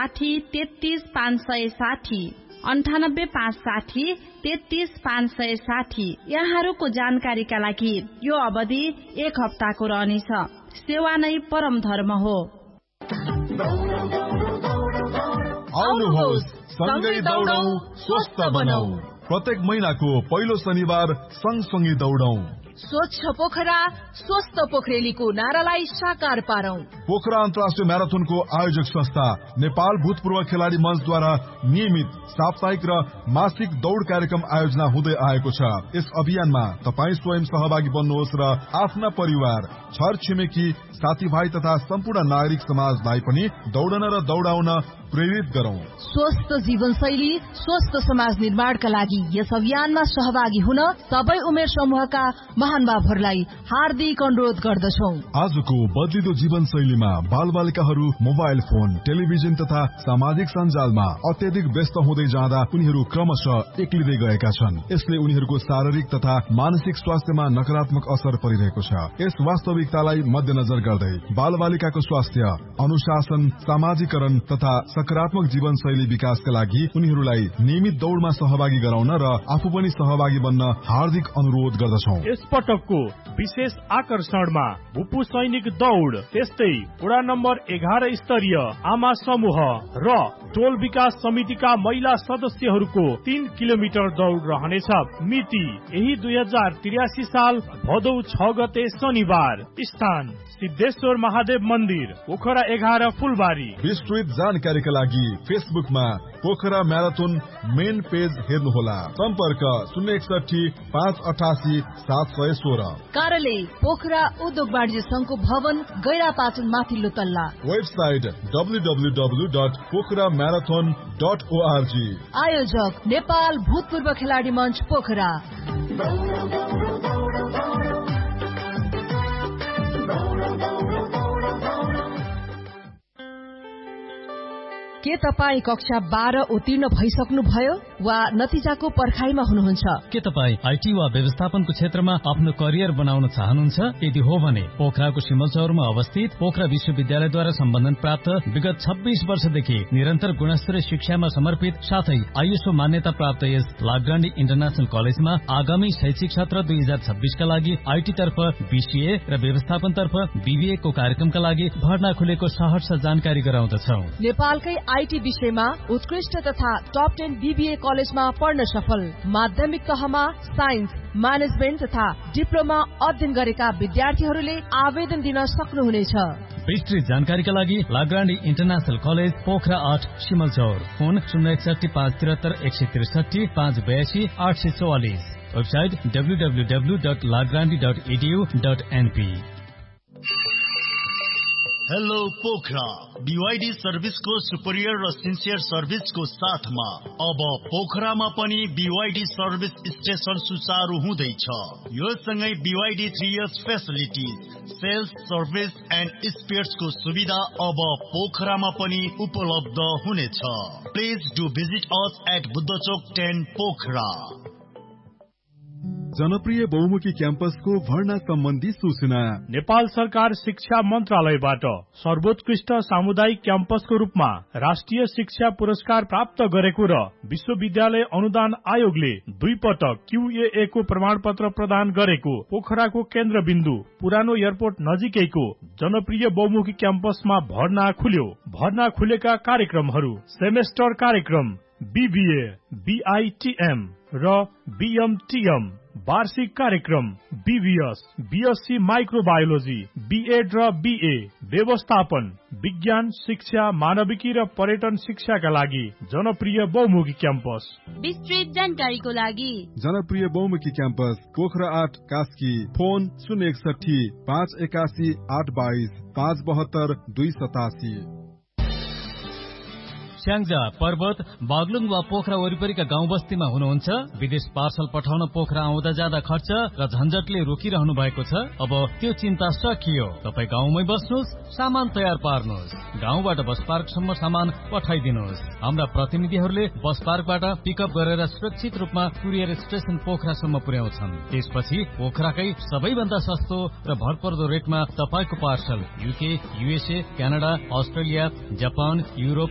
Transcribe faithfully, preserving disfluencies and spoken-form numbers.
साठी तेत्तीस पाँच सय साठी अन्ठानब्बे पाँच साठी तेत्तीस पाँच सय साठी। यहाँहरूको जानकारीका लागि यो अवधि एक हप्ताको रहनेछ। सेवा नै परम धर्म हो। आउनुहोस् सँगै दौडौं स्वस्थ बनौं। प्रत्येक महिनाको पहिलो शनिबार सँगसँगै दौडौं। स्वच्छ पोखरा स्वस्थ पोखरेलीको नारालाई साकार पारौं। पोखरा अन्तर्राष्ट्रिय म्याराथनको आयोजक संस्था नेपाल भूतपूर्व खेलाडी मञ्चद्वारा नियमित साप्ताहिक र मासिक दौड कार्यक्रम आयोजना हुँदै आएको छ। यस अभियानमा तपाईँ स्वयं सहभागी बन्नुहोस् र आफ्ना परिवार, छर छिमेकी, साथीभाइ तथा सम्पूर्ण नागरिक समाजलाई पनि दौडन र दौडाउन प्रेरित गरौं। स्वस्थ जीवन शैली स्वस्थ समाज निर्माणका लागि यस अभियानमा सहभागी हुन सबै उमेर समूहका महानुभावहरूलाई हार्दिक अनुरोध गर्दछौं। आजको बदलिदो जीवन शैलीमा बालबालिकाहरू मोबाइल फोन, टेलिभिजन तथा सामाजिक सञ्जालमा अत्यधिक व्यस्त हुँदै जाँदा उनीहरू क्रमशः एक्लिँदै गएका छन्। यसले उनीहरूको शारीरिक तथा मानसिक स्वास्थ्यमा नकारात्मक असर परिरहेको छ। यस वास्तविकतालाई मध्यनजर गर्दै बालबालिकाको स्वास्थ्य, अनुशासन, सामाजिकरण तथा सकारात्मक जीवन शैली विकासका लागि उनीहरूलाई नियमित दौडमा सहभागी गराउन र आफू पनि सहभागी बन्न हार्दिक अनुरोध गर्दछौं। यस पटकको विशेष आकर्षणमा भूपू सैनिक दौड, त्यस्तै वडा नम्बर एघार स्तरीय आमा समूह र टोल विकास समितिका महिला सदस्यहरूको तीन किलोमिटर दौड रहनेछ। मिति यही दुई हजार त्रियासी साल भदौ छ गते शनिबार। स्थान सिद्धेश्वर महादेव मन्दिर, पोखरा एघार, फुलबारी। विस्तृत जानकारीका लागि फेसबुकमा पोखरा म्याराथन मेन पेज हेर्नुहोला। सम्पर्क शून्य एकसठी पाँच अठासी सात सय सोह्र। कार्यालय पोखरा उद्योग वाणिज्य संघको भवन, गैरा पाचन माथिल्लो तल्ला। Website W W W dot Pokhara marathon dot ORG. आयोजक नेपाल भूतपूर्व खेलाडी मञ्च पोखरा। के तपाईँ कक्षा बाह्र उत्तीर्ण भइसक्नु भयो वा नतिजाको पर्खाइमा हुनुहुन्छ? के तपाईँ आइटी वा व्यवस्थापनको क्षेत्रमा आफ्नो करियर बनाउन चाहनुहुन्छ? यदि हो भने पोखराको सिमलचौरमा अवस्थित पोखरा विश्वविद्यालयद्वारा सम्बन्धन प्राप्त विगत छब्बीस वर्षदेखि निरन्तर गुणस्तरीय शिक्षामा समर्पित साथै आइएसओ मान्यता प्राप्त यस लाग्रान्डी इन्टरनेशनल कलेजमा आगामी शैक्षिक सत्र दुई हजार छब्बीसका लागि आइटी तर्फ बीसीए र व्यवस्थापन तर्फ बीबीए को कार्यक्रमका लागि भर्ना खुलेको सहर्ष जानकारी गराउँदछौ। नेपालकै आइटी विषयमा उत्कृष्ट तथा टप टेन बीबीए कलेजमा पढ्न सफल, माध्यमिक तहमा साइन्स, म्यानेजमेन्ट तथा डिप्लोमा अध्ययन गरेका विद्यार्थीहरूले आवेदन दिन सक्नुहुनेछ। विस्तृत जानकारीका लागि लाग्रान्डी इन्टरनेशनल कलेज, पोखरा आठ, सिमलचौर। फोन शून्य एकसठी पाँच त्रिहत्तर एक सय त्रिसठी पाँच बयासी आठ सय चौवालिस। Website W W W dot लाग्रान्डी dot edu dot NP. Hello Pokhara, BYD सर्भिसको superior र सिन्सियर सर्भिसको साथमा अब पोखरामा पनि बीवाईडी सर्भिस स्टेशन सुचारू हुँदैछ। यो सँगै BYD three years facilities, sales, service and स्पेयर्सको सुविधा अब पोखरामा पनि उपलब्ध हुनेछ। Please do visit us at बुद्धचोक ten Pokhara. जनप्रिय बहुमुखी क्याम्पसको भर्ना सम्बन्धी सूचना। नेपाल सरकार शिक्षा मन्त्रालयबाट सर्वोत्कृष्ट सामुदायिक क्याम्पसको रूपमा राष्ट्रिय शिक्षा पुरस्कार प्राप्त गरेको र विश्वविद्यालय अनुदान आयोगले दुई पटक क्यूएए को प्रमाण पत्र प्रदान गरेको पोखराको केन्द्रबिन्दु पुरानो एयरपोर्ट नजिकैको जनप्रिय बहुमुखी क्याम्पसमा भर्ना खुल्यो। भर्ना खुलेका कार्यक्रमहरू सेमेस्टर कार्यक्रम बीबीए, बीआईटीएम र बीएमटीएम, वार्षिक कार्यक्रम बीबीएस, बीएससी माइक्रोबायोलोजी, बीएड र बीए, व्यवस्थापन, विज्ञान शिक्षा, मानविकी र पर्यटन शिक्षाका लागि जनप्रिय बहुमुखी क्याम्पस। विस्तृत जानकारीको लागि जनप्रिय बहुमुखी क्याम्पस पोखरा आठ, कास्की। फोन शून्य एकसठी पाँच एकासी आठ बाइस पाँच बहत्तर दुई सतासी। स्याङ्जा, पर्वत, बागलुङ वा पोखरा वरिपरिका गाउँ बस्तीमा हुनुहुन्छ? विदेश पार्सल पठाउन पोखरा आउँदा जाँदा खर्च र झन्झटले रोकिरहनु भएको छ? अब त्यो चिन्ता सकियो। तपाईँ गाउँमै बस्नुहोस्, सामान तयार पार्नुहोस्, गाउँबाट बस पार्कसम्म सामान पठाइदिनुहोस्। हाम्रा प्रतिनिधिहरूले बस पार्कबाट पिकअप गरेर सुरक्षित रूपमा कुरियर स्टेशन पोखरासम्म पुर्याउँछन्। त्यसपछि पोखराकै सबैभन्दा सस्तो र भरपर्दो रेटमा तपाईँको parcel UK, USA, Canada, Australia, Japan, Europe